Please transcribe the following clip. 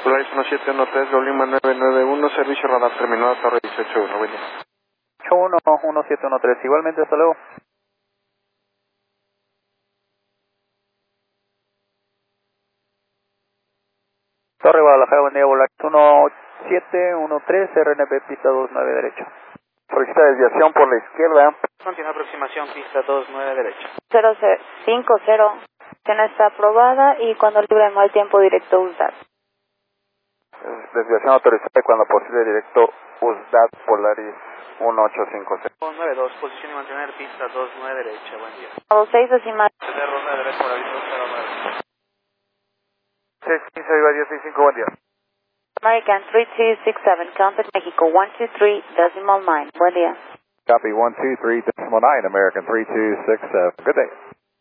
Flight 1713, Lima 991, servicio radar terminado, torre 181, buen día. 1713, igualmente, hasta luego. Torre Guadalajara, buen día, volar 1713, RNB, pista 29 derecha. Solicita desviación por la izquierda. Mantiene aproximación, pista 29 derecha. 050, está aprobada y cuando libre mal tiempo directo USDAT. Desviación autorizada cuando posible directo USDAT Polaris 1850. 92, posición y mantener pista 29 derecha, buen día. 26 decimal. Ronda derecha, Polaris 209. 615, Viva 1065, buen día. American 3267, Contact Mexico 123.9. Buen día. Copy 123.9, American 3267. Good day.